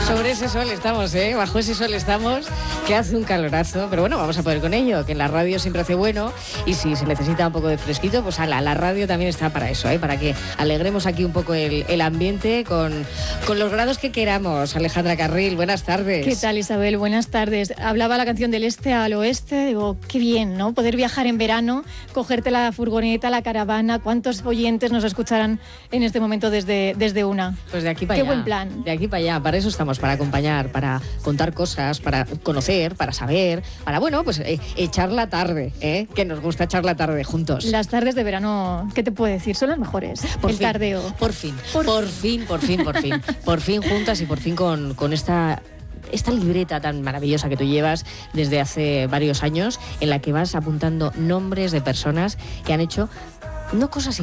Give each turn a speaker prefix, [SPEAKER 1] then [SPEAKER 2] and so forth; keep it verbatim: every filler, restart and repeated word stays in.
[SPEAKER 1] Sobre ese sol estamos, ¿eh? Bajo ese sol estamos, que hace un calorazo, pero bueno, vamos a poder con ello, que en la radio siempre hace bueno, y si se necesita un poco de fresquito, pues ala, la radio también está para eso, ¿eh? Para que alegremos aquí un poco el, el ambiente con, con los grados que queramos. Alejandra Carril, buenas tardes.
[SPEAKER 2] ¿Qué tal, Isabel? Buenas tardes. Hablaba la canción del este al oeste, digo, qué bien, ¿no? Poder viajar en verano, cogerte la furgoneta, la caravana. ¿Cuántos oyentes nos escucharán en este momento desde, desde una?
[SPEAKER 1] Pues de aquí para
[SPEAKER 2] qué
[SPEAKER 1] allá.
[SPEAKER 2] Qué buen plan.
[SPEAKER 1] De aquí para allá, para eso estamos, para acompañar, para contar cosas, para conocer, para saber, para, bueno, pues eh, echar la tarde, ¿eh? Que nos gusta echar la tarde juntos.
[SPEAKER 2] Las tardes de verano, ¿qué te puedo decir? Son las mejores.
[SPEAKER 1] Por
[SPEAKER 2] el
[SPEAKER 1] fin,
[SPEAKER 2] tardeo.
[SPEAKER 1] Por fin,
[SPEAKER 2] por,
[SPEAKER 1] por fin, por fin, por fin. Por fin juntas y por fin con, con esta... esta libreta tan maravillosa que tú llevas desde hace varios años, en la que vas apuntando nombres de personas que han hecho no cosas